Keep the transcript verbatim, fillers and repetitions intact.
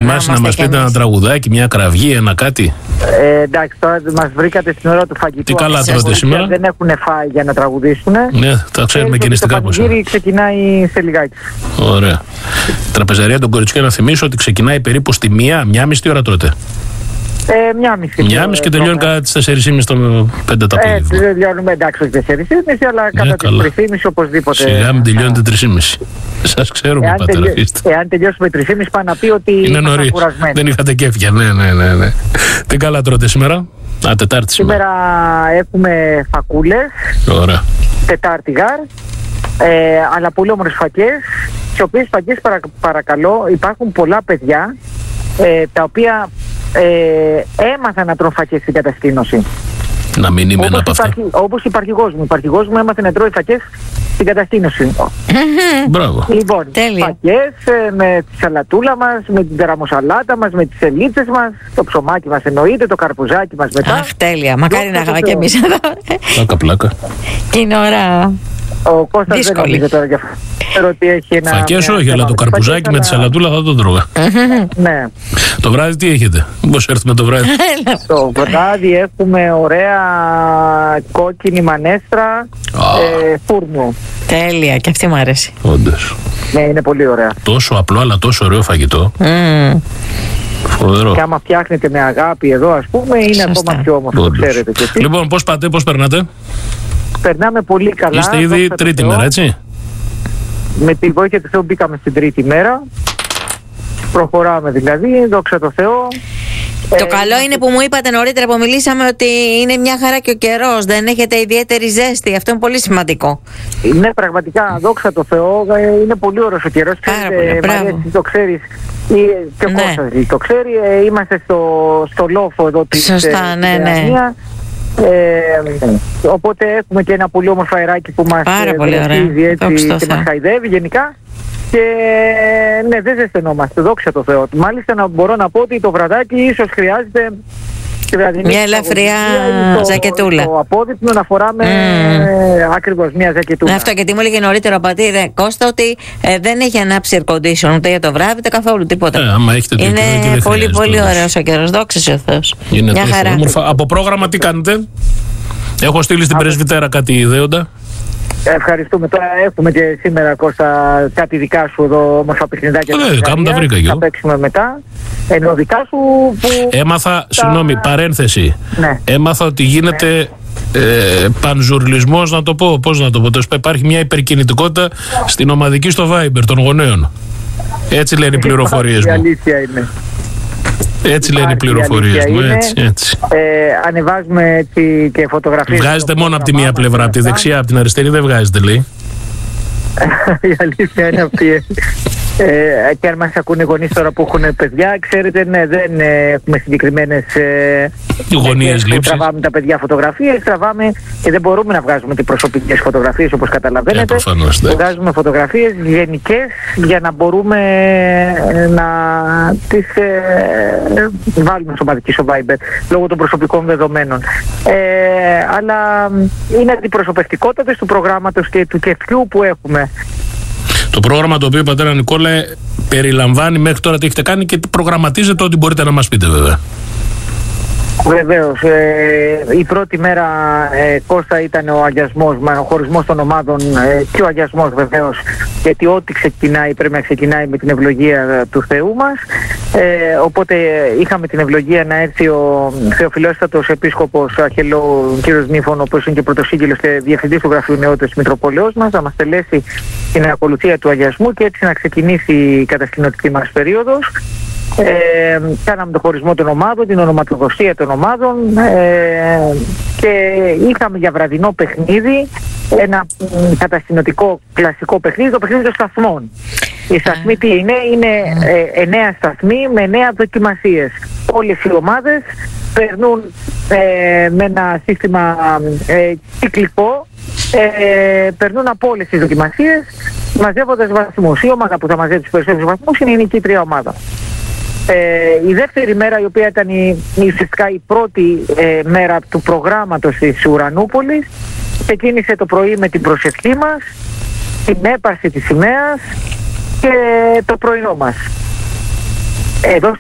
ετοιμάσει να μας πείτε ένα τραγουδάκι, μια κραυγή, ένα κάτι? Ε, εντάξει, τώρα μας βρήκατε στην ώρα του φαγητού. Τι καλά τρώτε σήμερα? Δεν έχουν φάει για να τραγουδήσουν. Ναι, τα ξέρουμε κινηστικά πώς. Το πανηγύρι ξεκινάει σε λιγάκι. Ωραία. Τραπεζαρία των Κοριτσιών, να θυμίσω ότι ξεκινάει περίπου στη μία, μία μισή ώρα τότε. Ε, μια μισή. Μια μισή και τελειώνει κατά τις τέσσερις και μισή το πέντε το απόγευμα. Ε, τελειώνουμε εντάξει όχι τέσσερις και μισή, αλλά κατά τις τρεις και μισή οπωσδήποτε. Σιγά μην τελειώνετε τρεις και μισή. Σας ξέρουμε, εάν πατεραφίστε. Τελειώ, εάν τελειώσουμε τρεις και μισή, πάνε να πει ότι είναι νωρίς. Δεν είχατε κέφια. Ναι, ναι, ναι, ναι. Τι καλά τρώτε σήμερα? Α, Τετάρτη σήμερα. Σήμερα έχουμε φακούλες. Ωραία. Τετάρτη γάρ. Ε, αλλά πολύ όμορφες φακές. τις οποίες φακές παρα, παρακαλώ υπάρχουν πολλά παιδιά ε, τα οποία ε, έμαθαν να τρώνε φακές στην κατασκήνωση. Να μην είμαι όπως ένα από αυτά. Όπως η αρχηγός μου. Η αρχηγός μου έμαθε να τρώει φακές στην κατασκήνωση. Μπράβο. Λοιπόν, τέλεια. Φακές ε, με τη σαλατούλα μας, με την τεραμοσαλάτα μας, με τις ελίτσες μας, το ψωμάκι μας εννοείται, το καρπουζάκι μας μετά. Αχ, τέλεια. Μακάρι να είχαμε κι εμείς εδώ. Πλάκα, πλάκα. Και είναι ώρα Ο Κώστας δύσκολη. δεν νομίζει τώρα για αυτό. Φακές όχι, αλλά το καρπουζάκι με τη σαλατούλα θα το τρώγα. Ναι. Το βράδυ τι έχετε? Πώς έρθουμε το βράδυ? Το βράδυ έχουμε ωραία κόκκινη μανέστρα ε, φούρνου. Τέλεια, και αυτή μου αρέσει. Όντως. Ναι, είναι πολύ ωραία. Τόσο απλό αλλά τόσο ωραίο φαγητό. Mm. Φοβερό. Και άμα φτιάχνετε με αγάπη εδώ, ας πούμε, είναι Σωστά. ακόμα πιο όμορφο, το ξέρετε και εσείς. Λοιπόν, πώς πάτε, πώς περνάτε? Περνάμε πολύ καλά. Είστε ήδη τρίτη μέρα, έτσι? Με τη βοήθεια του Θεού μπήκαμε στην τρίτη μέρα. Προχωράμε δηλαδή, δόξα τω Θεώ. Το Ε, καλό είναι που μου είπατε νωρίτερα που μιλήσαμε ότι είναι μια χαρά και ο καιρός, δεν έχετε ιδιαίτερη ζέστη. Αυτό είναι πολύ σημαντικό. Ναι, πραγματικά, δόξα τω Θεώ, ε, είναι πολύ ωραίος ο καιρός. Πάρα Ξέρετε, πολύ, μπράβο. Μαρία, εσύ το ξέρεις, ή- και ο Ναι. Κώστας το ξέρει, ε, είμαστε στο, στο λόφο εδώ της Σωστά, ε, ναι, της ναι. Ιρανία. Ε, οπότε έχουμε και ένα πολύ όμορφο αεράκι που μας Πάρα ε, πολύ ωραία. βρεφίζει έτσι Δόξα τω και Θεώ. μας χαϊδεύει γενικά. Και ναι, δεν ζεσθενόμαστε, δόξα τω Θεώ. Μάλιστα να μπορώ να πω ότι το βραδάκι ίσως χρειάζεται τη βραδινή Μια ελαφριά τραγωδία ή το- ζακετούλα. Το απόδειπνο να φοράμε Mm. ακριβώς μια ζακετούλα. Αυτό, γιατί μου έλεγε νωρίτερα ο πατήρ ε, Κώστα ότι ε, δεν έχει ανάψει air condition ούτε για το βράδυ ούτε καθόλου τίποτα. Ε, άμα έχετε το είναι καιρό και δεν πολύ χρειάζεται πολύ όμως. ωραίος ο καιρός, δόξα ο Θεός. Είναι Μια τόσο χαρά. όμορφα. Από πρόγραμμα τι κάνετε? Έχω στείλει στην πρεσβυτέρα κάτι ιδέοντα. Ευχαριστούμε. Τώρα έχουμε και σήμερα, Κώστα, κάτι δικά σου εδώ όμορφα παιχνιδάκια. Ναι, στα κάπου τα Ζαρία. βρήκα κι εγώ. Θα παίξουμε μετά. Ενώ δικά σου που... Έμαθα, συγγνώμη, παρένθεση. Ναι. Έμαθα ότι γίνεται ε, πανζουρλισμός, να το πω, πώς να το πω. Τέλος πάντων, υπάρχει μια υπερκινητικότητα στην ομαδική στο Viber των γονέων. Έτσι λένε οι πληροφορίες Η μου. αλήθεια είναι. Έτσι λένε οι Υπάρχει, η πληροφορίες αλήθεια μου. είναι. Έτσι, έτσι. Ε, ανεβάζουμε έτσι και φωτογραφίες. Βγάζετε στο μόνο από τη μία πρόγραμμά πλευρά, μας από τη και δεξιά, από την αριστερή δεν βγάζετε, λέει. αυτά. Η αλήθεια είναι αυτή. Ε, και αν μας ακούνε γονείς τώρα που έχουν παιδιά, ξέρετε, ναι, δεν ε, έχουμε συγκεκριμένες ε, Γωνίες που λήψεις. τραβάμε τα παιδιά φωτογραφίες, τραβάμε και δεν μπορούμε να βγάζουμε και προσωπικές φωτογραφίες όπως καταλαβαίνετε. Ε, προφανώς, εντάξει. Βγάζουμε φωτογραφίες γενικές για να μπορούμε ε, να τις ε, βάλουμε σωματική στο Viber λόγω των προσωπικών δεδομένων. Ε, αλλά είναι αντιπροσωπευτικότητες του προγράμματος και του κεφιού που έχουμε. Το πρόγραμμα το οποίο, πατέρα Νικόλα, περιλαμβάνει μέχρι τώρα τι έχετε κάνει και προγραμματίζετε ό,τι μπορείτε να μας πείτε, βέβαια. Βεβαίως, ε, η πρώτη μέρα ε, Κώστα ήταν ο αγιασμός, ο χωρισμός των ομάδων ε, και ο αγιασμός βεβαίως, γιατί ό,τι ξεκινάει πρέπει να ξεκινάει με την ευλογία ε, του Θεού μας. Ε, οπότε ε, είχαμε την ευλογία να έρθει ο Θεοφιλόστατος Επίσκοπος Αχελό, κύριος Νίφων, ο οποίος είναι και πρωτοσύγγελος και διευθυντής του Γραφείου Νεότητας Μητροπολεως μας, να μας τελέσει την ακολουθία του αγιασμού και έτσι να ξεκινήσει η κατασκηνωτική μας περίοδος. Ε, κάναμε τον χωρισμό των ομάδων, την ονοματοδοσία των ομάδων ε, και είχαμε για βραδινό παιχνίδι ένα μ, κατασκηνωτικό κλασικό παιχνίδι, το παιχνίδι των σταθμών. Οι σταθμοί τι είναι? Είναι ε, εννέα σταθμοί με εννέα δοκιμασίες. Όλες οι ομάδες περνούν ε, με ένα σύστημα ε, κυκλικό, ε, περνούν από όλες τις δοκιμασίες μαζεύοντας βαθμούς. Η ομάδα που θα μαζεύει τους περισσότερους βαθμούς είναι η νικήτρια ομάδα. Ε, η δεύτερη μέρα, η οποία ήταν η, ουσιαστικά η πρώτη ε, μέρα του προγράμματος της Ουρανούπολης, ξεκίνησε το πρωί με την προσευχή μας, την έπαρση της σημαίας και το πρωινό μας. Εδώ